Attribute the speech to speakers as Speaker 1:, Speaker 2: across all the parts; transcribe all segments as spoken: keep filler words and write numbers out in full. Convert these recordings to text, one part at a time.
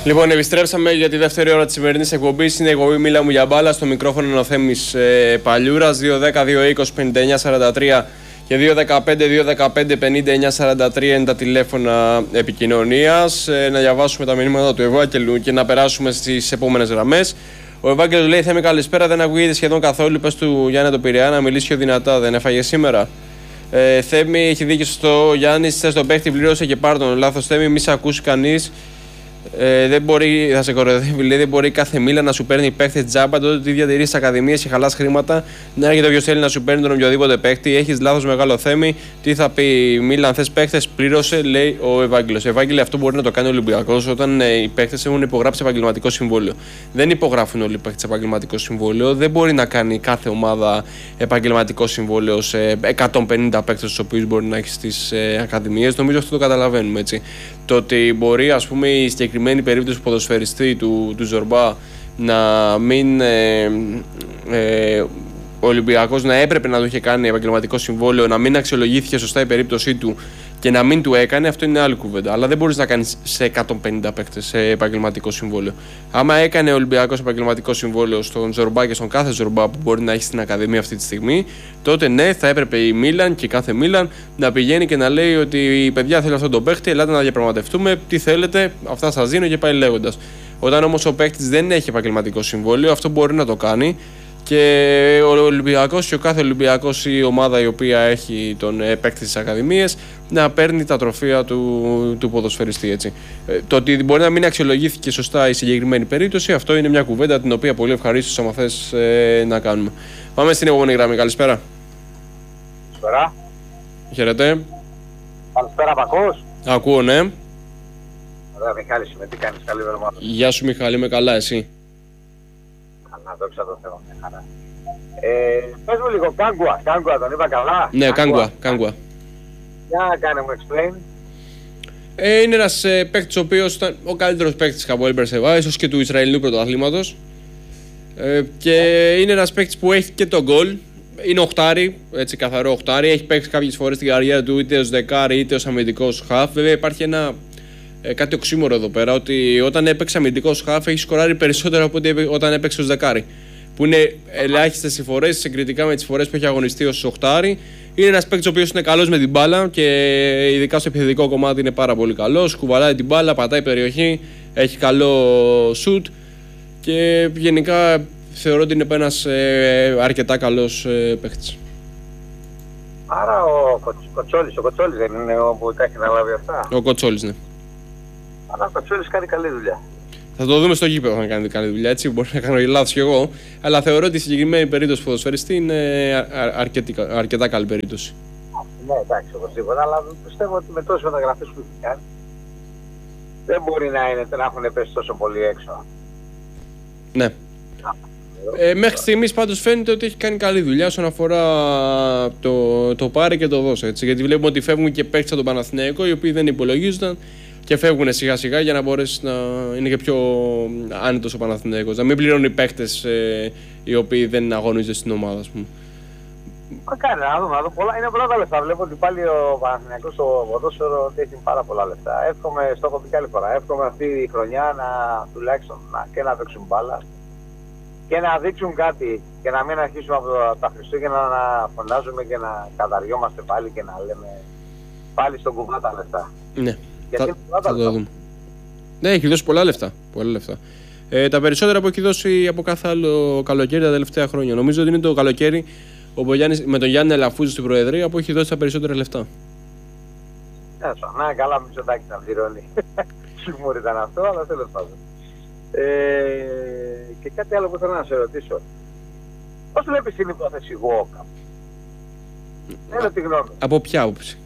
Speaker 1: Λοιπόν, επιστρέψαμε για τη δεύτερη ώρα της σημερινής εκπομπής. Είναι η εκπομπή Μίλα μου για μπάλα. Στο μικρόφωνο είναι ο Θέμης ε, Παλιούρας. δύο δέκα δύο είκοσι πενήντα εννιά σαράντα τρία και δύο δεκαπέντε δύο δεκαπέντε πενήντα εννιά σαράντα τρία είναι τα τηλέφωνα επικοινωνίας. Ε, να διαβάσουμε τα μηνύματα του Ευάγγελου και να περάσουμε στις επόμενες γραμμές. Ο Ευάγγελος λέει: Θέμη, καλησπέρα. Δεν ακούγεται σχεδόν καθόλου. Πες του Γιάννη το Πειραιά να μιλήσει πιο δυνατά. Δεν έφαγε σήμερα. Ε, Θέμη, έχει δίκιο στο Γιάννη. Θες τον παίχτη, πλήρωσε και πάρ' τον. Λάθος, Θέμη, μη σε ακούσει κανείς. Ε, δεν μπορεί, θα σε κοροϊδεύει, λέει, δεν μπορεί κάθε Μίλαν να σου παίρνει παίχτη τζάμπα. Τότε τι διατηρείς τις ακαδημίες και χαλάς χρήματα. Να έρχεται όποιος θέλει να σου παίρνει τον οποιοδήποτε παίχτη. Έχεις λάθος, μεγάλο Θέμη. Τι θα πει Μίλαν, θες παίχτες, πλήρωσε, λέει ο Ευάγγελος. Ευάγγελε, αυτό μπορεί να το κάνει ο Ολυμπιακός όταν ε, οι παίχτες έχουν υπογράψει επαγγελματικό συμβόλαιο. Δεν υπογράφουν όλοι οι παίχτες επαγγελματικό συμβόλαιο. Δεν μπορεί να κάνει κάθε ομάδα επαγγελματικό συμβόλαιο σε εκατόν πενήντα παίχτες τους οποίους μπορεί να έχει στις ε, ακαδημίες. Νομίζω αυτό το καταλαβαίνουμε έτσι. Το ότι μπορεί, ας πούμε, η συγκεκριμένη περίπτωση του ποδοσφαιριστή του, του Ζορμπά να μην. Ε, ε, ο Ολυμπιακός να έπρεπε να το είχε κάνει επαγγελματικό συμβόλαιο, να μην αξιολογήθηκε σωστά η περίπτωσή του και να μην του έκανε, αυτό είναι άλλη κουβέντα. Αλλά δεν μπορείς να κάνεις σε εκατόν πενήντα παίκτες σε επαγγελματικό συμβόλαιο. Άμα έκανε ο Ολυμπιακός επαγγελματικό συμβόλαιο στον Ζορμπά και στον κάθε Ζορμπά που μπορεί να έχει στην Ακαδημία αυτή τη στιγμή, τότε ναι, θα έπρεπε η Μίλαν και κάθε Μίλαν να πηγαίνει και να λέει ότι η παιδιά θέλει αυτόν τον παίκτη, ελάτε να διαπραγματευτούμε, τι θέλετε, αυτά σας δίνω και πάει λέγοντας. Όταν όμως ο παίκτης δεν έχει επαγγελματικό συμβόλαιο, αυτό μπορεί να το κάνει. Και ο Ολυμπιακός και ο κάθε Ολυμπιακός ή η ομάδα η οποία έχει τον παίκτη της Ακαδημίας να παίρνει τα τροφεία του, του ποδοσφαιριστή. Έτσι. Το ότι μπορεί να μην αξιολογήθηκε σωστά η συγκεκριμένη περίπτωση, αυτό είναι μια κουβέντα την οποία πολύ ευχαρίστως άμα θες ε, να κάνουμε. Πάμε στην επόμενη γραμμή. Καλησπέρα.
Speaker 2: Καλησπέρα.
Speaker 1: Χαίρετε.
Speaker 2: Καλησπέρα, μ' ακούς?
Speaker 1: Ακούω, ναι.
Speaker 2: Ωραία, Μιχάλης, με τι κάνεις, καλή εβδομάδα.
Speaker 1: Γεια σου Μιχάλη, είμαι καλά, εσύ?
Speaker 2: Καλά, δόξα τω Θεώ, μια χαρά. Ε, πες μου λίγο, Κάγκουα, Κάγκουα, τον είπα καλά?
Speaker 1: Ναι, Κάγκουα, Κάγκουα.
Speaker 2: Για κάνε μου explain.
Speaker 1: Ε, είναι ένας ε, παίκτης ο οποίος ήταν ο καλύτερος παίκτης της Χαποέλ Μπερσεβά, ίσως και του Ισραηλινού πρωταθλήματος. Ε, και yeah. είναι ένας παίκτης που έχει και τον γκολ. Είναι οχτάρι, έτσι καθαρό οχτάρι. Έχει παίξει κάποιες φορές στην καριέρα του είτε ως δεκάρι είτε ως αμυντικός χαφ. Βέβαια υπάρχει ένα ε, κάτι οξύμορο εδώ πέρα, ότι όταν έπαιξε αμυντικός χαφ έχει σκοράρει περισσότερο από ότι όταν έπαιξε ως δεκάρι. Που είναι ελάχιστες οι φορές συγκριτικά με τις φορές που έχει αγωνιστεί ως οχτάρι. Είναι ένας παίκτης ο οποίος είναι καλός με την μπάλα και ειδικά στο επιθετικό κομμάτι είναι πάρα πολύ καλός. Κουβαλάει την μπάλα, πατάει περιοχή, έχει καλό σουτ και γενικά θεωρώ ότι είναι ένας ε, αρκετά καλός ε, παίκτης.
Speaker 2: Άρα ο Κοτσόλης, ο Κοτσόλης δεν είναι ο που τα έχει να λάβει αυτά?
Speaker 1: Ο Κοτσόλης, ναι.
Speaker 2: Αλλά ο Κοτσόλης κάνει καλή δουλειά.
Speaker 1: Θα το δούμε στο γήπεδο να κάνει καλή δουλειά, έτσι μπορεί να κάνω λάθος κι εγώ. Αλλά θεωρώ ότι η συγκεκριμένη περίπτωση του ποδοσφαιριστή είναι αρκετά, αρκετά καλή περίπτωση.
Speaker 2: Ναι, εντάξει, οπωσδήποτε, αλλά πιστεύω ότι με τόσες μεταγραφές που έχει κάνει δεν μπορεί να, είναι, να έχουν πέσει τόσο πολύ έξω.
Speaker 1: Ναι. Ε, μέχρι στιγμής πάντως φαίνεται ότι έχει κάνει καλή δουλειά όσον αφορά το, το πάρε και το δώσε. Έτσι, γιατί βλέπουμε ότι φεύγουν και παίκτες από τον Παναθηναϊκό οι οποίοι δεν υπολογίζονταν και φεύγουν σιγά σιγά για να μπορέσει να είναι και πιο άνετος ο Παναθηναϊκός. Να μην πληρώνει παίκτες ε, οι οποίοι δεν αγωνίζονται στην ομάδα, ας πούμε.
Speaker 2: Μακάρι να δούμε, να δούμε. Πολλά, είναι πολλά τα λεφτά. Βλέπω ότι πάλι ο Παναθηναϊκός στο ποδόσφαιρο έχει πάρα πολλά λεφτά. Εύχομαι, στο έχω πει και άλλη φορά, εύχομαι αυτή η χρονιά να τουλάχιστον να, και να παίξουν μπάλα και να δείξουν κάτι και να μην αρχίσουμε από τα Χριστούγεννα να φωνάζουμε και να καταριόμαστε πάλι και να λέμε πάλι στον κουβά τα λεφτά.
Speaker 1: Ναι, γιατί θα, θα το δούμε. Ναι, έχει δώσει πολλά λεφτά. Πολλά λεφτά. Ε, τα περισσότερα που έχει δώσει από κάθε άλλο καλοκαίρι τα τελευταία χρόνια. Νομίζω ότι είναι το καλοκαίρι όπου Γιάννης, με τον Γιάννη Ελαφούζη στην Προεδρία που έχει δώσει τα περισσότερα λεφτά.
Speaker 2: Έσο, να καλά με Μητσοτάκη να πληρώνει. Σίγουρα ήταν αυτό, αλλά τέλος πάντων. Ε, και κάτι άλλο που θέλω να σε ρωτήσω. Πώς βλέπεις την υπόθεση Walkup? Θέλω τη γνώμη.
Speaker 1: Από ποια άποψη?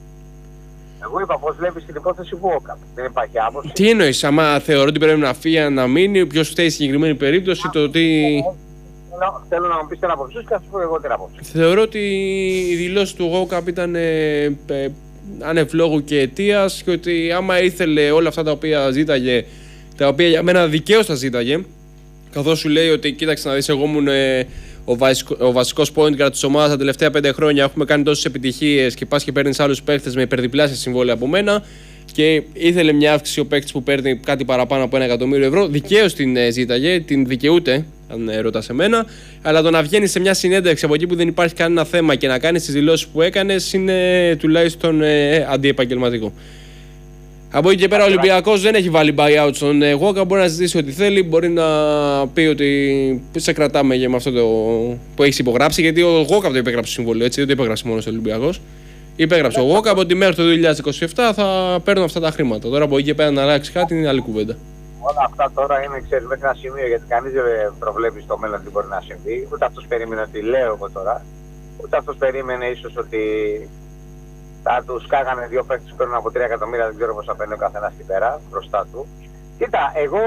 Speaker 2: Εγώ είπα πώς βλέπεις την υπόθεση Walkup. Δεν υπάρχει άποψη.
Speaker 1: Τι εννοείς, άμα θεωρώ ότι πρέπει να φύγει, να μείνει, ποιος φταίει στη συγκεκριμένη περίπτωση, το ότι...
Speaker 2: Θέλω να μου πεις την άποψη σου και να σου πω εγώ την άποψη.
Speaker 1: Θεωρώ ότι η δηλώση του Walkup ήταν ε, ε, ανευλόγου και αιτίας και ότι άμα ήθελε όλα αυτά τα οποία ζήταγε, τα οποία για μένα δικαίως τα ζήταγε, καθώς σου λέει ότι κοίταξε να δεις, εγώ ήμουν ε, ο, βασικό, ο βασικός point guard της ομάδας τα τελευταία πέντε χρόνια, έχουμε κάνει τόσες επιτυχίες και πας και παίρνεις άλλους παίχτες με υπερδιπλάσια συμβόλαια από μένα και ήθελε μια αύξηση ο παίκτης που παίρνει κάτι παραπάνω από ένα εκατομμύριο ευρώ. Δικαίως την ε, ζήταγε, την δικαιούται, αν ε, ρωτάς εμένα. Αλλά το να βγαίνει σε μια συνέντευξη από εκεί που δεν υπάρχει κανένα θέμα και να κάνει τις δηλώσεις που έκανε είναι τουλάχιστον ε, αντιεπαγγελματικό. Από εκεί και πέρα ο Ολυμπιακός δεν έχει βάλει buyout στον Γόκα. Μπορεί να ζητήσει ό,τι θέλει. Μπορεί να πει ότι σε κρατάμε για με αυτό το που έχει υπογράψει. Γιατί ο Γόκα το υπέγραψε το συμβόλαιο, έτσι. Δεν το υπέγραψε μόνο ο Ολυμπιακός. Υπέγραψε ο Γόκα ότι μέχρι το δύο χιλιάδες είκοσι επτά θα παίρνουν αυτά τα χρήματα. Τώρα από εκεί και πέρα να αλλάξει κάτι είναι άλλη κουβέντα.
Speaker 2: Όλα αυτά τώρα είναι, ξέρεις, μέχρι ένα σημείο, γιατί κανείς δεν προβλέπει στο μέλλον τι μπορεί να συμβεί. Ούτε αυτός περίμενε ότι λέω εγώ τώρα. Ούτε αυτός περίμενε ίσως ότι θα τους κάγανε δύο παίκτες που παίρνουν από τρία εκατομμύρια, δεν ξέρω πώς θα παίρνει ο καθένας εκεί πέρα μπροστά του. Κοίτα, εγώ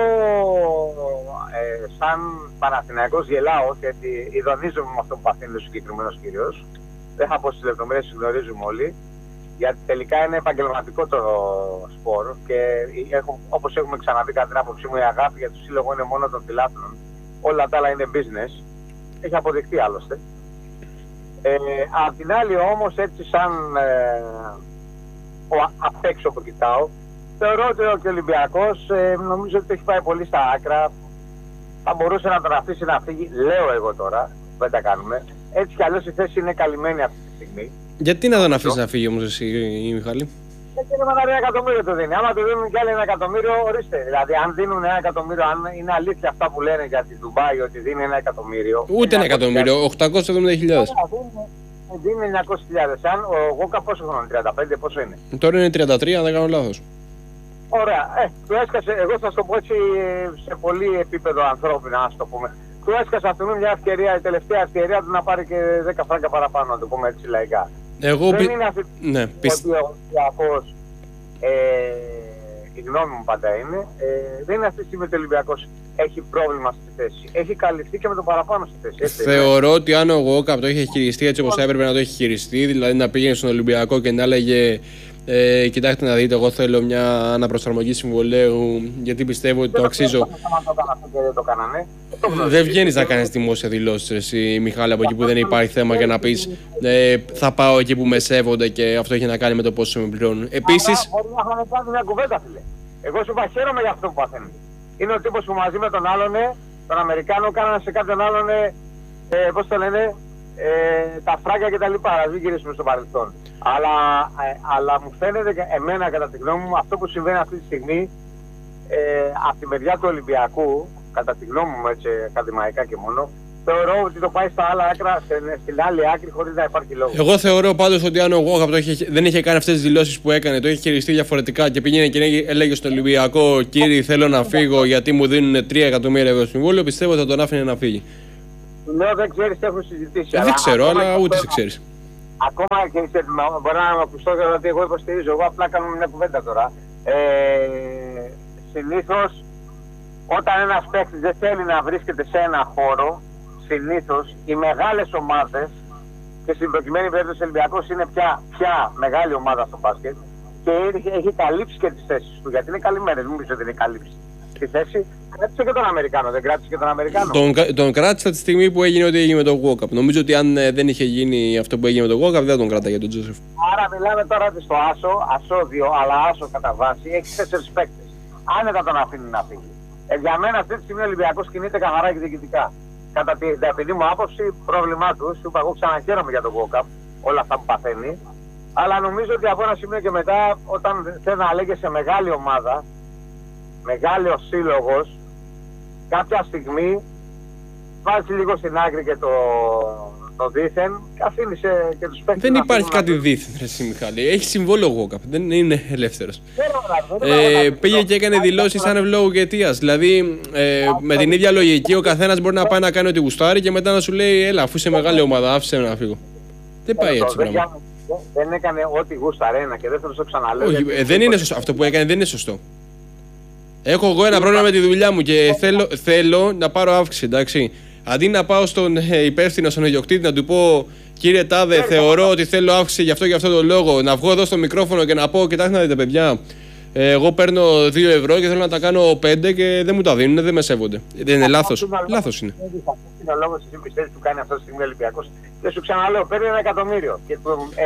Speaker 2: ε, σαν Παναθηναϊκός γελάω γιατί ειδονίζομαι με αυτό που παθαίνει ο συγκεκριμένος κύριος. Δεν θα πω στις λεπτομέρειες, γνωρίζουμε όλοι. Γιατί τελικά είναι επαγγελματικό το σπορ και έχω, όπως έχουμε ξαναδεί κατά την άποψή μου, η αγάπη για το σύλλογο είναι μόνο των φιλάθλων. Όλα τα άλλα είναι business. Έχει αποδειχθεί άλλωστε. Ε, απ' την άλλη όμως, έτσι σαν ε, ο, απ' έξω που κοιτάω, θεωρώ ότι ο Ολυμπιακός ε, νομίζω ότι έχει πάει πολύ στα άκρα. Θα μπορούσε να τον αφήσει να φύγει, λέω εγώ τώρα, δεν τα κάνουμε. Έτσι κι αλλιώς η θέση είναι καλυμμένη αυτή τη στιγμή.
Speaker 1: Γιατί να τον αφήσει να φύγει όμως εσύ, η Μιχάλη?
Speaker 2: Γιατί είναι με ένα εκατομμύριο το δίνει. Άμα του δίνουν κι άλλο ένα εκατομμύριο, ορίστε. Δηλαδή, αν δίνουν ένα εκατομμύριο, αν είναι αλήθεια αυτά που λένε για τη Ντουμπάι ότι δίνει ένα εκατομμύριο.
Speaker 1: Ούτε ένα εκατομμύριο, οκτακόσιες εβδομήντα χιλιάδες.
Speaker 2: Δίνει εννιακόσιες χιλιάδες. Αν ο Γόκα πόσο χρόνο, τριάντα πέντε, πόσο είναι?
Speaker 1: Τώρα είναι τριάντα τρία, αν δεν κάνω λάθος.
Speaker 2: Ωραία. Ε, του έσκασε, εγώ θα σου το πω έτσι σε πολύ επίπεδο ανθρώπινα, ας το πούμε. Του έσκασε αυτήν μια ευκαιρία, η τελευταία ευκαιρία του να πάρει και δέκα φράγκα παραπάνω, να το πούμε έτσι λαϊκά.
Speaker 1: Εγώ
Speaker 2: δεν
Speaker 1: πι...
Speaker 2: είναι αυτή
Speaker 1: ναι,
Speaker 2: πισ... ότι ο Ολυμπιακός, ε, η γνώμη μου πάντα είναι, ε, δεν είναι αυτή τη στιγμή ότι ο Ολυμπιακός έχει πρόβλημα στη θέση. Έχει καλυφθεί και με το παραπάνω στη θέση. Έτσι,
Speaker 1: θεωρώ είναι. Ότι αν ο Γόκαπ το είχε χειριστεί έτσι όπως έπρεπε να το έχει χειριστεί, δηλαδή να πήγαινε στον Ολυμπιακό και να έλεγε Ε, κοιτάξτε να δείτε, εγώ θέλω μια αναπροσαρμογή συμβολέου γιατί πιστεύω ότι το αξίζω. Δεν βγαίνεις να κάνεις δημόσια δηλώσεις εσύ, Μιχάλη, από εκεί που δεν υπάρχει θέμα και να πεις ε, θα πάω εκεί που με σέβονται και αυτό έχει να κάνει με το πόσο με πληρώνουν. Επίσης.
Speaker 2: Μπορεί να είχαμε κάνει μια κουβέντα, φίλε. Εγώ σου είπα, χαίρομαι για αυτό που παθαίνει. Είναι ο τύπος που μαζί με τον άλλον, τον Αμερικάνο, κάνανε σε κάποιον άλλον, ε, πώς το λένε, ε, τα φράγκα και τα λοιπά. Να μην γυρίσουμε στο παρελθόν. Αλλά, ε, αλλά μου φαίνεται εμένα, κατά τη γνώμη μου, αυτό που συμβαίνει αυτή τη στιγμή ε, από τη μεριά του Ολυμπιακού, κατά τη γνώμη μου, έτσι ακαδημαϊκά και μόνο, θεωρώ ότι το πάει στα άλλα άκρα, στην άλλη άκρη, χωρίς να υπάρχει λόγο.
Speaker 1: Εγώ θεωρώ πάντως ότι αν ο Γόκαπ δεν είχε κάνει αυτές τις δηλώσεις που έκανε, το είχε χειριστεί διαφορετικά και πήγαινε και έλεγε στον Ολυμπιακό, κύριε, θέλω να φύγω γιατί μου δίνουν τρία εκατομμύρια ευρώ συμβόλαιο, πιστεύω ότι θα τον άφηνε να φύγει.
Speaker 2: Ναι, δεν ξέρεις τι έχουν συζητήσει.
Speaker 1: Ε, δεν ξέρω, αλλά ούτε σε ξέρεις.
Speaker 2: Ακόμα και μπορεί να με ακουστώ γιατί εγώ υποστηρίζω. Εγώ απλά κάνω μια κουβέντα τώρα. Ε, συνήθως, όταν ένας παίκτης δεν θέλει να βρίσκεται σε ένα χώρο, συνήθως οι μεγάλες ομάδες, και στην προκειμένη περίπτωση ο Ολυμπιακός είναι πια, πια μεγάλη ομάδα στο μπάσκετ και έχει, έχει καλύψει και τις θέσεις του. Γιατί είναι καλυμμένες, μην πεις ότι είναι καλύψει τη θέση. Κράτησε και τον Αμερικάνο, δεν κράτησε και τον Αμερικάνο.
Speaker 1: Τον, τον κράτησε τη στιγμή που έγινε ό,τι έγινε με τον Γόκαπ. Νομίζω ότι αν ε, δεν είχε γίνει αυτό που έγινε με τον Γόκαπ, δεν τον κράταγε τον Τζόσεφ.
Speaker 2: Άρα μιλάμε τώρα ότι στο Άσο, Ασώδιο, αλλά Άσο κατά βάση, έχει τέσσερις παίκτες. Άνετα τον αφήνει να φύγει. Ε, για μένα αυτή τη στιγμή ο Ολυμπιακός κινείται καθαρά και διοικητικά. Κατά την ταπεινή μου άποψη, πρόβλημά του, σου είπα, εγώ ξαναχαίρομαι για τον Γόκαπ, όλα αυτά που παθαίνει. Αλλά νομίζω ότι από ένα σημείο και μετά, όταν θέλει να λέγεσαι μεγάλη ομάδα, μεγάλος σύλλογος, κάποια στιγμή βάζει λίγο στην άκρη και το, το δίθεν και αφήνει και τους παίκτες.
Speaker 1: Δεν υπάρχει κάτι δίθεν, εσύ Μιχάλη. Έχει συμβόλαιο Γόκαπ, δεν είναι ελεύθερος. ε, πήγε και έκανε δηλώσεις σαν ευλόγου και αιτίας. Δηλαδή, ε, με την ίδια λογική, ο καθένας μπορεί να πάει να κάνει ό,τι γουστάρει και μετά να σου λέει, έλα, αφού είσαι μεγάλη ομάδα, άφησε με να φύγω. Δεν πάει έτσι πράγμα.
Speaker 2: Δεν έκανε ό,τι γούσταρε ένα και δεύτερο το ξαναλέω.
Speaker 1: Όχι, ε, δεν είναι σωστό. Αυτό που έκανε δεν είναι σωστό. Έχω εγώ ένα πρόβλημα με τη δουλειά μου και θέλω, θέλω να πάρω αύξηση, εντάξει. Αντί να πάω στον υπεύθυνο, στον ιδιοκτήτη, να του πω, κύριε Τάδε, θεωρώ ότι θέλω αύξηση γι' αυτό και αυτό το λόγο, να βγω εδώ στο μικρόφωνο και να πω, κοιτάξτε να δείτε, παιδιά, εγώ παίρνω δύο ευρώ και θέλω να τα κάνω πέντε και δεν μου τα δίνουν, δεν με σέβονται. Δεν είναι λάθος. Λάθος είναι.
Speaker 2: Είναι ο λόγος εσύ πιστεύεις που κάνει αυτό τη στιγμή ο Ολυμπιακός. Και σου ξαναλέω, παίρνει ένα εκατομμύριο. Και του, ε,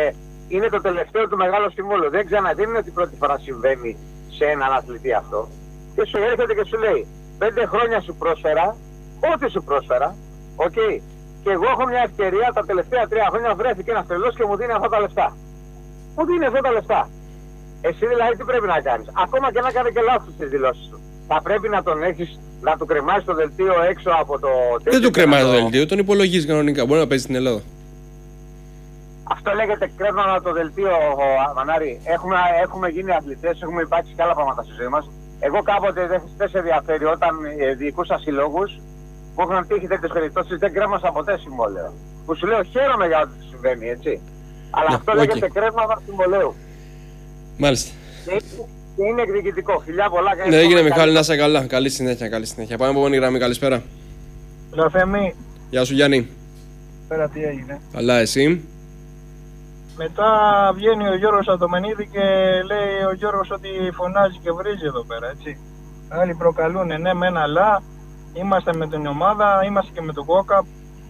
Speaker 2: είναι το τελευταίο του μεγάλο συμβόλαιο. Δεν ξανά, δεν είναι ότι πρώτη φορά συμβαίνει σε έναν αθλητή αυτό. Και σου έρχεται και σου λέει, πέντε χρόνια σου πρόσφερα, ό,τι σου πρόσφερα, οκ. Okay. Και εγώ έχω μια ευκαιρία, τα τελευταία τρία χρόνια βρέθηκε ένας τρελός και μου δίνει αυτά τα λεφτά. Μου δίνει αυτά τα λεφτά. Εσύ δηλαδή τι πρέπει να κάνεις? Ακόμα και να κάνει και λάθος στις δηλώσεις του. Θα πρέπει να τον έχεις, να του κρεμάσεις το δελτίο έξω από το...
Speaker 1: Δεν του κρεμάει το δελτίο, τον υπολογίζει κανονικά. Μπορεί να παίζει στην Ελλάδα.
Speaker 2: Αυτό λέγεται κρέμανα το δελτίο, Μανάρη. Έχουμε, έχουμε γίνει αθλητές, έχουμε υπάρξει και άλλα πράγματα στη ζωή μας. Εγώ κάποτε δεν σε ενδιαφέρει όταν ε, διοικούσα συλλόγους που έχουν τύχει τέτοιες περιπτώσεις, δεν κρέμασα ποτέ συμβόλαιο. Που σου λέω χαίρομαι για ό,τι συμβαίνει, έτσι. Αλλά
Speaker 1: ναι,
Speaker 2: αυτό
Speaker 1: okay.
Speaker 2: λέγεται κρέμανα συμβολέου.
Speaker 1: Μάλιστα.
Speaker 2: Και, και είναι εκδικητικό. Φιλιά πολλά.
Speaker 1: Ναι, έγινε Μιχάλη, να είσαι καλά. Καλή συνέχεια, καλή συνέχεια. Πάμε από μόνη γραμμή, καλησπέρα.
Speaker 3: Λαφέμι.
Speaker 1: Γεια σου Γιάννη.
Speaker 3: Πέρα τι έγινε?
Speaker 1: Καλά, εσύ?
Speaker 3: Μετά βγαίνει ο Γιώργος Ατομενίδη και λέει ο Γιώργος ότι φωνάζει και βρίζει εδώ πέρα, έτσι. Άλλοι προκαλούν, ναι μεν, αλλά είμαστε με την ομάδα, είμαστε και με τον Κόκα.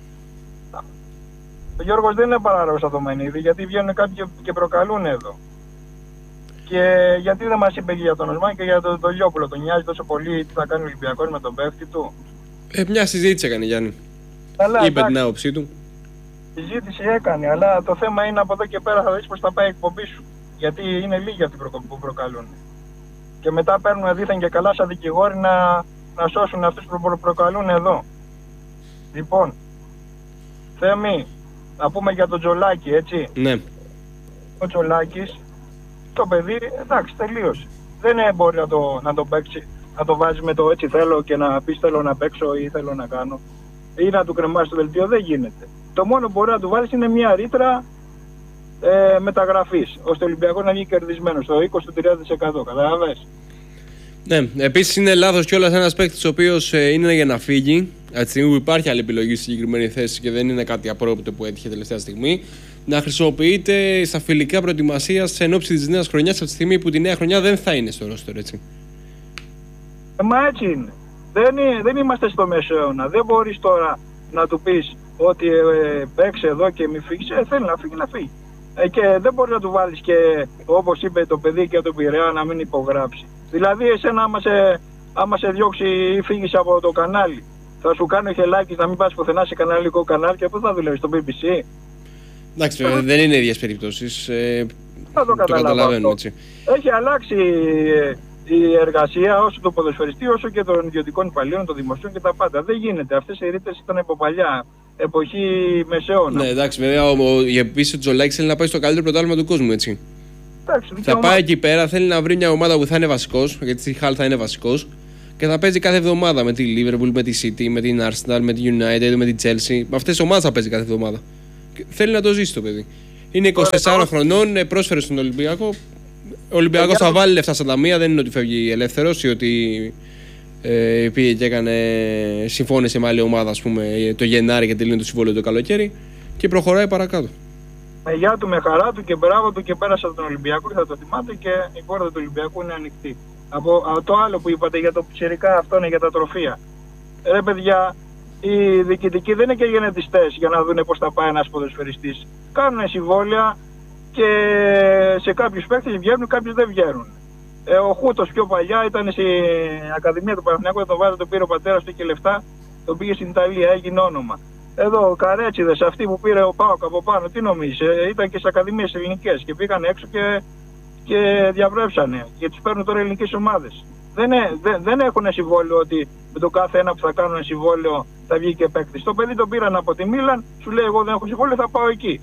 Speaker 3: Ο Γιώργος δεν είναι παράλογος Ατομενίδη, γιατί βγαίνουν κάποιοι και προκαλούν εδώ. Και γιατί δεν μας είπε και για τον Οσμάν και για τον το Λιόπουλο, τον νοιάζει τόσο πολύ τι θα κάνει ο Ολυμπιακός με τον παίχτη του?
Speaker 1: Ε, μια συζήτηση έκανε Γιάννη.
Speaker 3: Αλλά,
Speaker 1: είπε την άποψή του.
Speaker 3: Συζήτηση έκανε, αλλά το θέμα είναι από εδώ και πέρα θα δεις πως θα πάει η εκπομπή σου. Γιατί είναι λίγοι αυτοί που προκαλούν. Και μετά παίρνουν δίθεν και καλά σαν δικηγόροι να, να σώσουν αυτούς που προ, προκαλούν εδώ. Λοιπόν, Θέμη, να πούμε για τον Τζολάκη, έτσι.
Speaker 1: Ναι.
Speaker 3: Ο Τζολάκης, το παιδί, εντάξει, τελείωσε. Δεν μπορεί να το, να το παίξει, να το βάζει με το έτσι θέλω και να πεις θέλω να παίξω ή θέλω να κάνω. Ή να του κρεμάσει το δελτίο, δεν γίνεται. Το μόνο που μπορεί να του βάλεις είναι μια ρήτρα ε, μεταγραφής, ώστε ο Ολυμπιακός να βγει κερδισμένος στο είκοσι με τριάντα τοις εκατό. Καταλαβες?
Speaker 1: Ναι, επίσης είναι λάθος κιόλας ένας παίκτης ο οποίος ε, είναι για να φύγει. Από τη στιγμή που υπάρχει άλλη επιλογή στη συγκεκριμένη θέση και δεν είναι κάτι απρόπτωτο που έτυχε τελευταία στιγμή, να χρησιμοποιείται στα φιλικά προετοιμασίας εν ώψη της νέας χρονιάς, από τη στιγμή που τη νέα χρονιά δεν θα είναι στο ρόστερ, έτσι.
Speaker 3: Ε, μα έτσι είναι. Δεν, είναι, δεν είμαστε στο μεσαίωνα. Δεν μπορείς τώρα να του πεις ότι ε, παίξε εδώ και μη φύγεις. Ε, θέλει να φύγει, να φύγει. Ε, και δεν μπορεί να του βάλεις και όπως είπε το παιδί και το Πειραιά να μην υπογράψει. Δηλαδή εσένα άμα σε, άμα σε διώξει ή φύγεις από το κανάλι, θα σου κάνει ο Χελάκης να μην πας πουθενά σε καναλικό κανάλι και πού θα δουλεύεις, στο μπι μπι σι?
Speaker 1: Εντάξει, ε, δεν είναι ίδιες περιπτώσεις. Ε,
Speaker 3: θα το,
Speaker 1: το καταλαβαίνω έτσι.
Speaker 3: Έχει αλλάξει η εργασία όσο του ποδοσφαιριστή όσο και των ιδιωτικών υπαλλήλων, των δημοσίων και τα πάντα. Δεν γίνεται. Αυτές οι ρήτες ήταν από παλιά, εποχή μεσαίωνα.
Speaker 1: Ναι, εντάξει, βέβαια επίσης ο Τζολάκης θέλει να πάει στο καλύτερο πρωτάθλημα του κόσμου, έτσι.
Speaker 3: Εντάξει,
Speaker 1: θα πάει εκεί πέρα, θέλει να βρει μια ομάδα που θα είναι βασικός, γιατί στη Χάλ θα είναι βασικός και θα παίζει κάθε εβδομάδα με τη Liverpool, με τη City, με την Arsenal, με τη United, με τη Chelsea. Με αυτές τις ομάδες θα παίζει κάθε εβδομάδα. Και θέλει να το ζήσει το παιδί. Είναι είκοσι τεσσάρων χρονών, πρόσφερε στον Ολυμπιακό. Ο Ολυμπιακός θα βάλει λεφτά στα ταμεία, δεν είναι ότι φεύγει ελεύθερος ή ότι ε, πήγε και έκανε, συμφώνησε με άλλη ομάδα, ας πούμε, το Γενάρη και τελείωνε το συμβόλαιο το καλοκαίρι και προχωράει παρακάτω.
Speaker 3: Με γεια του, με χαρά του και μπράβο του και πέρασε από τον Ολυμπιακό και θα το θυμάται και η πόρτα του Ολυμπιακού είναι ανοιχτή. Από, από το άλλο που είπατε για το πιτσιρικά, αυτό είναι για τα τροφεία. Ρε παιδιά, οι διοικητικοί δεν είναι και γενετιστές για να δουν πώς θα πάει ένας ποδοσφαιριστής. Κάνουν συμβόλαια και σε κάποιους παίκτες βγαίνουν, κάποιους δεν βγαίνουν. Ε, ο Χούτος πιο παλιά ήταν στην Ακαδημία του Παναθηναϊκού, τον βάλε, τον πήρε ο πατέρας του και λεφτά, τον πήγε στην Ιταλία, έγινε όνομα. Εδώ καρέτσιδες, αυτοί που πήρε ο Πάοκ από πάνω, τι νομίζεις, ε, ήταν και στις Ακαδημίες ελληνικές και πήγαν έξω και, και διαβρέψανε και τους παίρνουν τώρα ελληνικές ομάδες. Δεν, δεν, δεν έχουν συμβόλαιο ότι με το κάθε ένα που θα κάνουν συμβόλαιο θα βγει και παίκτης. Το παιδί τον πήραν από τη Μίλαν, σου λέει εγώ δεν έχω συμβόλαιο, θα πάω εκεί.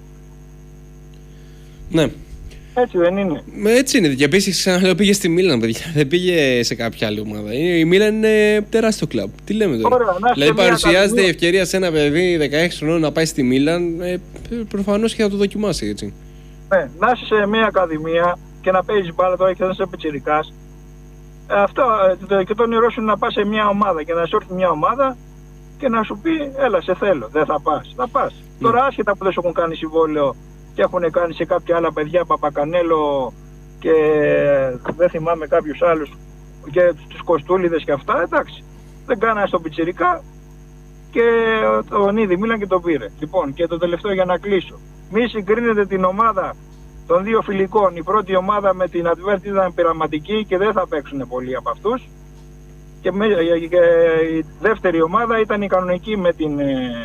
Speaker 1: Ναι.
Speaker 3: Έτσι δεν είναι?
Speaker 1: Με έτσι είναι. Και επίσης ξαναλέω πήγε στη Μίλαν, παιδιά. Δεν πήγε σε κάποια άλλη ομάδα. Η Μίλαν είναι τεράστιο κλαμπ. Τι λέμε τώρα?
Speaker 3: Ωραία,
Speaker 1: δηλαδή παρουσιάζεται η ευκαιρία σε ένα παιδί δεκαέξι χρονών να πάει στη Μίλαν. Ε, προφανώς και θα το δοκιμάσει, έτσι.
Speaker 3: Ναι, να είσαι σε μια ακαδημία και να παίζεις μπάλα τώρα και θα είσαι πιτσιρικάς. Ε, αυτό ε, και το όνειρό σου είναι να πας σε μια ομάδα και να σου έρθει μια ομάδα και να σου πει έλα σε θέλω, δεν θα πας. Θα πας. Mm. Τώρα άσχετα που δεν σου έχουν κάνει συμβόλαιο και έχουν κάνει σε κάποια άλλα παιδιά, Παπακανέλο και δεν θυμάμαι κάποιους άλλους και τους Κοστούλιδες και αυτά, εντάξει. Δεν κάνανε στον πιτσιρικά και τον είδη Μίλαν και τον πήρε. Λοιπόν, και το τελευταίο για να κλείσω. Μη συγκρίνετε την ομάδα των δύο φιλικών. Η πρώτη ομάδα με την Advert ήταν πειραματική και δεν θα παίξουν πολλοί από αυτούς. Και, με, και η δεύτερη ομάδα ήταν η κανονική με την,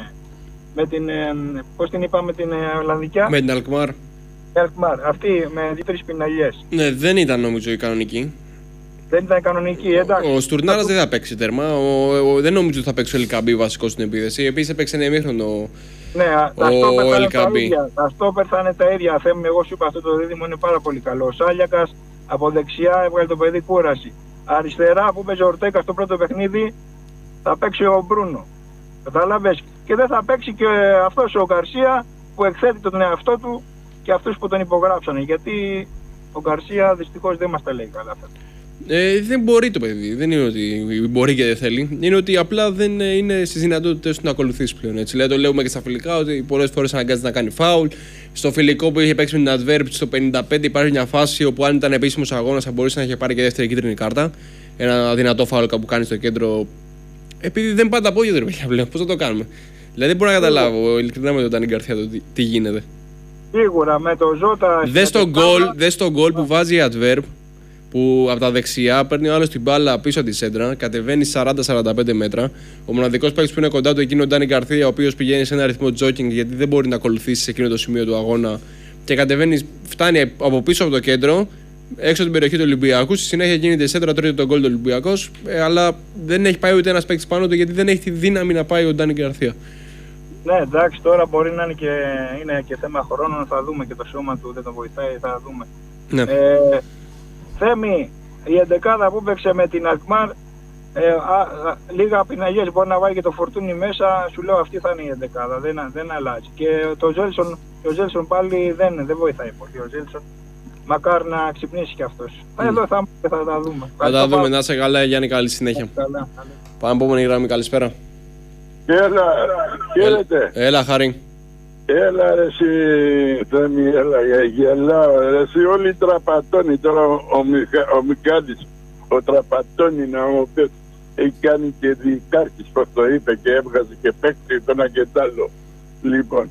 Speaker 3: με την πώς την είπαμε, την Ολλανδικιά.
Speaker 1: Με την Alkmaar.
Speaker 3: Alkmaar, αυτή με δύο-τρεις πιναλιές.
Speaker 1: Ναι, δεν ήταν νομίζω η κανονική.
Speaker 3: Δεν ήταν κανονική, εντάξει.
Speaker 1: Ο Στουρνάρας δεν θα παίξει τέρμα. Ο, ο, δεν νομίζω ότι θα παίξει ο Ελκαμπή βασικό στην επίδεση. Επίσης έπαιξε ένα ημίχρονο.
Speaker 3: Ναι, τα στόπερ θα είναι τα ίδια. Τα στόπερ θα είναι τα ίδια. Θέμη, εγώ σου είπα, αυτό το δίδυμο είναι πάρα πολύ καλό. Ο Σάλιακας από δεξιά έβγαλε το παιδί κούραση. Αριστερά που παίζει ο Ορτέκα στο πρώτο παιχνίδι θα παίξει ο Μπρούνο. Καταλάβες. Και δεν θα παίξει και αυτός ο Γκαρσία που εκθέτει τον εαυτό του και αυτούς που τον υπογράψανε. Γιατί ο Γκαρσία δυστυχώς δεν μας τα λέει καλά.
Speaker 1: Ε, δεν μπορεί το παιδί. Δεν είναι ότι μπορεί και δεν θέλει. Είναι ότι απλά δεν είναι στις δυνατότητες του να ακολουθήσει πλέον. Έτσι. Δηλαδή, το λέμε και στα φιλικά ότι πολλές φορές αναγκάζεται να κάνει φάουλ. Στο φιλικό που είχε παίξει με την Adverb στο πενήντα πέντε υπάρχει μια φάση όπου αν ήταν επίσημος αγώνας θα μπορούσε να είχε πάρει και δεύτερη κίτρινη κάρτα. Ένα δυνατό φάουλ που κάνει στο κέντρο. Επειδή δεν πάντα πόδια του παιδιά πλέον. Πώς θα το κάνουμε. Δηλαδή δεν μπορώ να καταλάβω ειλικρινά με τον Ντάνι Γκαρθία το τι, τι γίνεται.
Speaker 3: Σίγουρα με το Ζώτα.
Speaker 1: Δες τον γκολ που βάζει η Adverb. Που από τα δεξιά παίρνει ο άλλος την μπάλα πίσω από τη σέντρα, κατεβαίνει σαράντα με σαράντα πέντε μέτρα. Ο μοναδικός παίκτης που είναι κοντά του εκείνο ο Ντάνι Γκαρθία, ο οποίος πηγαίνει σε ένα ρυθμό τζόκινγκ γιατί δεν μπορεί να ακολουθήσει σε εκείνο το σημείο του αγώνα και κατεβαίνει, φτάνει από πίσω από το κέντρο, έξω από την περιοχή του Ολυμπιακού. Στη συνέχεια γίνεται η σέντρα, τρώει τον γκολ του Ολυμπιακού, αλλά δεν έχει πάει ούτε ένας παίκτης πάνω του γιατί δεν έχει τη δύναμη να πάει ο Ντάνι Γκαρθία.
Speaker 3: Ναι, εντάξει, τώρα μπορεί να είναι και, είναι και θέμα χρόνων, θα δούμε και το σώμα του δεν τον βοηθάει, θα δούμε.
Speaker 1: Ναι.
Speaker 3: Ε, Θέμη, η εντεκάδα που παίξε με την Alkmaar, ε, λίγα πιναγιές μπορεί να βάλει και το Φορτούνι μέσα, σου λέω αυτή θα είναι η εντεκάδα, δεν, δεν αλλάζει. Και το Ζέλσον, ο Ζέλσον πάλι δεν, δεν βοηθάει πολύ, ο Ζέλσον μακάρι να ξυπνήσει κι αυτός. Mm. Εδώ θα, θα τα δούμε.
Speaker 1: Θα τα δούμε, να είσαι καλά Γιάννη, καλή συνέχεια.
Speaker 3: Καλά.
Speaker 1: Πάμε επόμενη γραμμή, καλησπέρα.
Speaker 4: Έλα, χαίρετε.
Speaker 1: Έλα, Χάρη.
Speaker 4: Έλα ρε εσύ Θέμη, έλα γελάω ρε εσύ, όλοι τραπατώνει τώρα ο, ο, Μιχα, ο Μικάλης, ο τραπατώνει να ο οποίος έχει κάνει και διεκάρχης πως το είπε και έβγαζε και παίκτη τον αγκετάλο. Λοιπόν,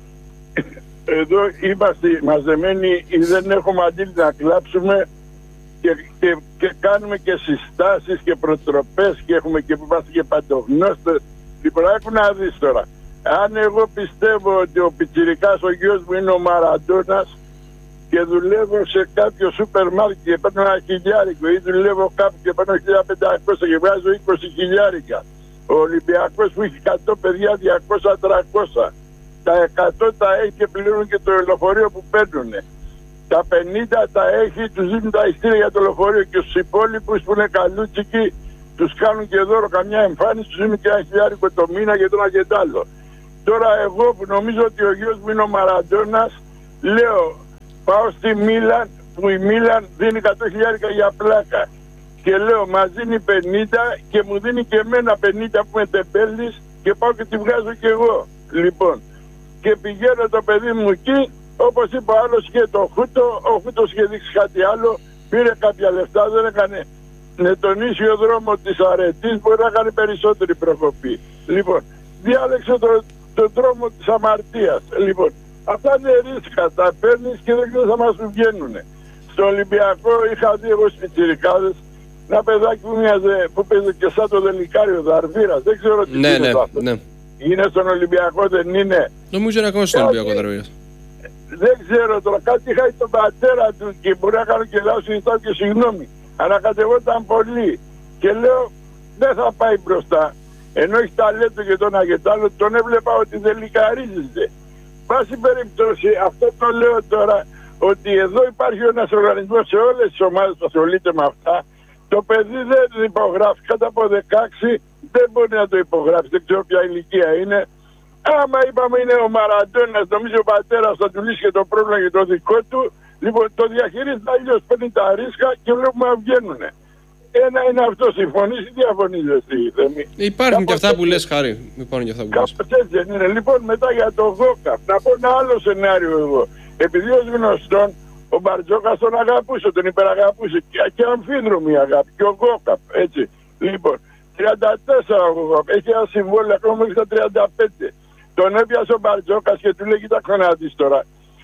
Speaker 4: εδώ είμαστε μαζεμένοι ή δεν έχουμε αντίλη να κλάψουμε και, και, και κάνουμε και συστάσεις και προτροπές και έχουμε και που είμαστε και παντογνώστες. Λοιπόν, έχουν να δεις τώρα. Αν εγώ πιστεύω ότι ο πιτσιρικάς ο γιος μου είναι ο Μαραντώνας και δουλεύω σε κάποιο σούπερ μάρκετ και παίρνω ένα χιλιάρικο ή δουλεύω κάπου και παίρνω χίλια πεντακόσια και βγάζω είκοσι χιλιάρικα. Ο Ολυμπιακός που έχει εκατό παιδιά διακόσια τριακόσια. Τα εκατό τα έχει και πληρώνουν και το λεωφορείο που παίρνουν. Τα πενήντα τα έχει, τους δίνουν τα ειστήρια για το λεωφορείο και στους υπόλοιπους που είναι καλούτσικοι τους κάνουν και δώρο καμιά εμφάνιση, τους δίνουν και ένα χιλιάρικο το μήνα και το ένα και το άλλο. Τώρα εγώ που νομίζω ότι ο γιος μου είναι ο Μαραντώνας, λέω πάω στη Μίλαν που η Μίλαν δίνει εκατό χιλιάρικα για πλάκα και λέω μας δίνει πενήντα και μου δίνει και εμένα πενήντα που είμαι τεμπέλης και πάω και τη βγάζω και εγώ. Λοιπόν, και πηγαίνω το παιδί μου εκεί, όπως είπα ο άλλος είχε το Χούτο, ο Χούτος είχε δείξει κάτι άλλο, πήρε κάποια λεφτά, δεν έκανε με τον ίσιο δρόμο της αρετής, μπορεί να κάνει περισσότερη προκοπή. Λοιπόν, διάλεξε το τον δρόμο της αμαρτίας. Λοιπόν, αυτά είναι ρίσκα, τα παίρνεις και δεν ξέρεις να μας βγαίνουνε. Στο Ολυμπιακό είχα δει εγώ στις πιτσιρικάδες ένα παιδάκι που, μοιάζε, που παίζει και σαν το Δελικάριο Δαρβίρας. Δεν ξέρω τι
Speaker 1: ναι,
Speaker 3: είναι
Speaker 1: ναι,
Speaker 3: αυτό.
Speaker 1: Ναι.
Speaker 3: Είναι στον Ολυμπιακό, δεν είναι.
Speaker 1: Νομίζω είναι ακόμα στον Ολυμπιακό Δαρβίρας.
Speaker 3: Δεν ξέρω τώρα, κάτι είχα τον πατέρα του και μπορεί να κάνω και λάθος και ζητάω και συγγνώμη. Ανακατευόταν πολύ και λέω δεν θα πάει μπροστά. Ενώ έχει ταλέντο και τον αγετάλο, τον έβλεπα ότι δεν λικαρίζεται. Πάση περιπτώσει, αυτό το λέω τώρα, ότι εδώ υπάρχει ένας οργανισμός σε όλες τις ομάδες που ασχολείται με αυτά. Το παιδί δεν υπογράφει, κάτω από δεκαέξι δεν μπορεί να το υπογράψει, δεν ξέρω ποια ηλικία είναι. Άμα είπαμε είναι ο Μαραντώνας, νομίζω ο πατέρας θα του λύσει και το πρόβλημα για το δικό του. Λοιπόν, το διαχειρίζεται αλλιώς, παίρνει τα ρίσκα και βλέπουμε να βγαίνουνε. Ένα είναι αυτό, συμφωνείς ή διαφωνείς εσύ, Θέμη?
Speaker 1: Υπάρχουν και αυτά που λες, Χάρη. Υπάρχουν και αυτά που λες.
Speaker 3: Κάπως έτσι δεν είναι. Λοιπόν, μετά για το Γόκαπ, να πω ένα άλλο σενάριο εγώ. Επειδή ως γνωστόν, ο Μπαρτζόκας τον αγαπούσε, τον υπεραγαπούσε και αμφίδρομη αγάπη. Και ο Γόκαπ, έτσι. Λοιπόν, τριάντα τέσσερα ο Γόκαπ, έχει ένα συμβόλαιο ακόμα μέχρι τα τριάντα πέντε. Τον έπιασε ο Μπαρτζόκας και του λέει: κοίταξε να δεις τώρα.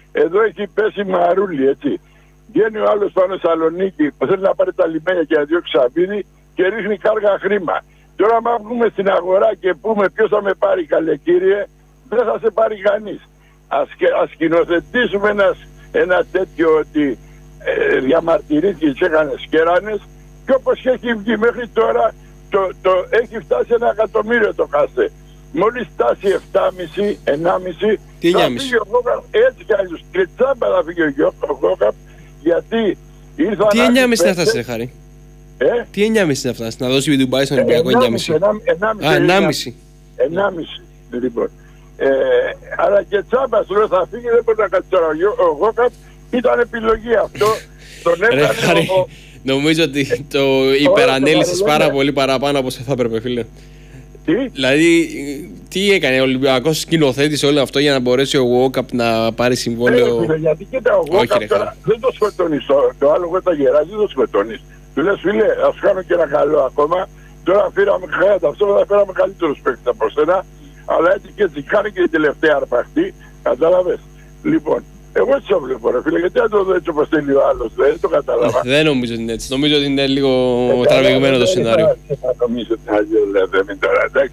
Speaker 4: Εδώ έχει πέσει μαρούλι, έτσι. Βγαίνει ο άλλος πάνω στη Θεσσαλονίκη που θέλει να πάρει τα λιμάνια και να διώξει σαβίδι και ρίχνει κάργα χρήμα. Τώρα, άμα βγούμε στην αγορά και πούμε ποιος θα με πάρει, καλέ κύριε, δεν θα σε πάρει κανείς. Ας, ας σκηνοθετήσουμε ένας, ένα τέτοιο ότι ε, διαμαρτυρήθηκε και έκανε σκέρανες και όπως έχει βγει μέχρι τώρα το, το, έχει φτάσει ένα εκατομμύριο το κασέ. Μόλις φτάσει επτά κόμμα πέντε, ενάμιση, θα φύγει ο Γόκαπ έτσι κι αλλιώς. Και τσάμπα θα φύγει ο Γόκαπ γιατί ήρθαν...
Speaker 1: Τι εννιά κόμμα πέντε είναι αυτά, σε Χάρη?
Speaker 4: Ε?
Speaker 1: Τι εννιά κόμμα πέντε είναι αυτά, να δώσει η Ντουμπάι στον Ολυμπιακό εννιά κόμμα πέντε? Α, εννιά κόμμα πέντε.
Speaker 4: εννιά κόμμα πέντε λοιπόν. Ε, αλλά και τσάμπα σου λέω θα φύγει, δεν μπορεί να κάτσει τώρα. Ο Γόκαπ ήταν επιλογή αυτό. Τον έκανε ο...
Speaker 1: Νομίζω ότι το υπερανέλυσες πάρα πολύ παραπάνω από όσο θα έπρεπε, φίλε.
Speaker 4: Τι?
Speaker 1: Δηλαδή, τι έκανε ο Ολυμπιακός, σκηνοθέτησε όλο αυτό για να μπορέσει ο Γόκαπ να πάρει συμβόλαιο?
Speaker 4: Ε, γιατί κοίτα, ο Γόκαπ τώρα δεν το σκοτώνεις, το, το άλλο εγώ τα γεράζει, δεν το σκοτώνεις. Του λες φίλε, ας κάνω και ένα καλό ακόμα. Τώρα φέραμε χρέατα, αυτό θα φέραμε καλύτερους παίκτες από σένα. Αλλά έτσι και έτσι κάνει και η τελευταία αρπαχτή, κατάλαβες. Λοιπόν, εγώ έτσι το βλέπω ρε φίλε, γιατί δεν το δω έτσι όπως θέλει ο άλλος, δεν το κατάλαβα.
Speaker 1: Δεν νομίζω ότι είναι έτσι, νομίζω ότι είναι λίγο τραβηγμένο το σενάριο.
Speaker 4: Δεν νομίζω ότι είναι αλλιώς, λέτε, μην τώρα, εντάξει.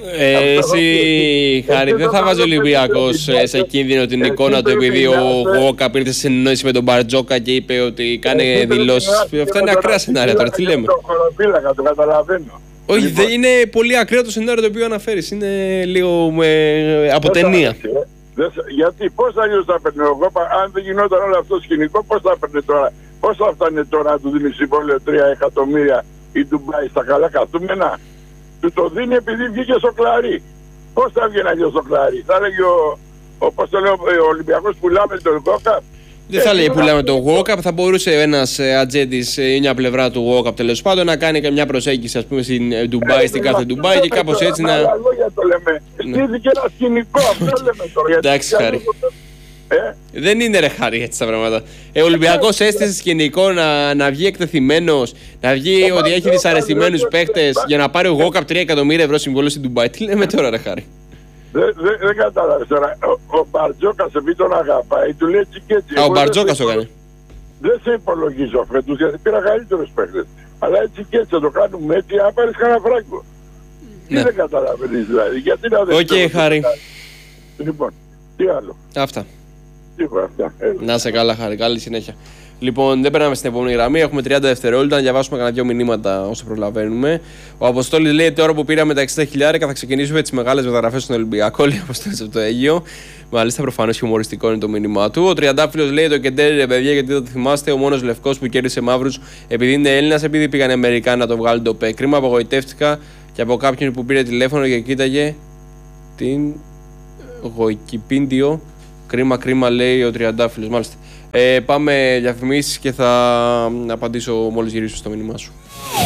Speaker 1: Εσύ, Χάρη, δεν θα βάζει ο Ολυμπιακός σε κίνδυνο την εικόνα του επειδή ο Γόκαπ ήρθε σε συνεννόηση με τον Μπαρτζόκα και είπε ότι κάνει δηλώσεις? Αυτά είναι ακραία σενάρια τώρα, τι λέμε?
Speaker 4: Το χωροφύλακα, το καταλαβαίνω.
Speaker 1: Όχι, δεν είναι πολύ ακραίο το σενάριο το οποίο αναφέρεις. Είναι λίγο με... από ταινία.
Speaker 4: Γιατί πώς αλλιώς θα παίρνει ο Γόκαπ, αν δεν γινόταν όλο αυτό το σκηνικό, πώς θα παίρνει τώρα? Πώς θα φτάνει τώρα να του δίνει συμβόλαιο τρία εκατομμύρια η Ντουμπάι στα καλά καθούμενα? Του το δίνει επειδή βγήκε στο κλαρί. Πώς θα βγει αλλιώς στο κλαρί? Θα έλεγε ο, ο, πώς το λέω, ο Ολυμπιακός πουλάμε τον Γόκαπ.
Speaker 1: Δεν θα λέει πουλάμε τον Γόκαπ, θα μπορούσε ένας ατζέντης ή μια πλευρά του Γόκαπ τέλος πάντων να κάνει και μια προσέγγιση, ας πούμε, στην Ντουμπάι, στην κάθε Ντουμπάι και κάπως έτσι να...
Speaker 4: Άλλα λόγια το λέμε. Στήθηκε ένα σκηνικό, αυτό λέμε τώρα.
Speaker 1: Εντάξει, Χάρη. Ε? Δεν είναι ρε Χάρη έτσι τα πράγματα. Ε, ο Ολυμπιακός έστησε σκηνικό να, να βγει εκτεθειμένος, να βγει ότι έχει δυσαρεστημένους παίχτες για να πάρει ο Γόκαπ τρία εκατομμύρια ευρώ συμβόλαιο στην Ντουμπάι. Τι λέμε τώρα ρε Χάρη?
Speaker 4: Δεν δε, δε κατάλαβες τώρα. Ο, ο Μπαρτζόκας επειδή τον αγαπάει, του λέει έτσι και έτσι.
Speaker 1: Α, ο Μπαρτζόκας το έκανε.
Speaker 4: Δεν σε υπολογίζω φέτος γιατί πήρα καλύτερους παίχτες. Αλλά έτσι και έτσι θα το κάνουμε έτσι, να πάρεις κανένα φράγκο. Ναι. Τι δεν καταλαβαίνεις δηλαδή, γιατί να δεν...
Speaker 1: Οκ, okay, Χάρη.
Speaker 4: Λοιπόν, τι άλλο?
Speaker 1: Αυτά.
Speaker 4: Τίποτα αυτά.
Speaker 1: Να είσαι καλά, Χάρη, καλή συνέχεια. Λοιπόν, δεν περνάμε στην επόμενη γραμμή. Έχουμε τριάντα δευτερόλεπτα να διαβάσουμε κανένα δύο μηνύματα όσο προλαβαίνουμε. Ο Αποστόλης λέει: τώρα που πήραμε τα εξήντα χιλιάρικα θα ξεκινήσουμε τις μεγάλες μεταγραφές στον Ολυμπιακό. Λέει ο Αποστόλης από το Αίγυο. Μάλιστα, προφανώς χιουμοριστικό είναι το μήνυμά του. Ο Τριαντάφυλλος λέει: το Κεντέρι, ρε παιδιά, γιατί δεν το θυμάστε, ο μόνος λευκός που κέρδισε μαύρους επειδή είναι Έλληνας, επειδή πήγαν οι Αμερικάνοι να το βγάλουν το ΠΕ. Κρίμα, απογοητεύτηκα και από κάποιον που πήρε τηλέφωνο και κοίταγε την Γοικιπίντιο. Κρίμα, κρίμα, λέει ο Τριαντάφυλλος. Μάλιστα. Ε, πάμε διαφημίσεις και θα απαντήσω μόλις γυρίσω στο μήνυμά σου.